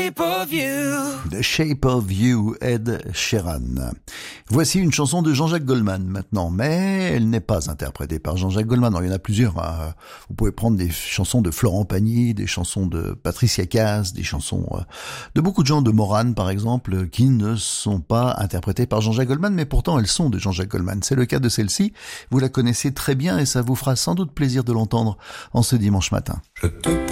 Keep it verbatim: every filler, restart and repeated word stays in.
shape of you. The Shape of You, Ed Sheeran. Voici une chanson de Jean-Jacques Goldman maintenant, mais elle n'est pas interprétée par Jean-Jacques Goldman. Alors, il y en a plusieurs. Hein. Vous pouvez prendre des chansons de Florent Pagny, des chansons de Patricia Cass, des chansons de beaucoup de gens, de Morane par exemple, qui ne sont pas interprétées par Jean-Jacques Goldman, mais pourtant elles sont de Jean-Jacques Goldman. C'est le cas de celle-ci. Vous la connaissez très bien et ça vous fera sans doute plaisir de l'entendre en ce dimanche matin. Je te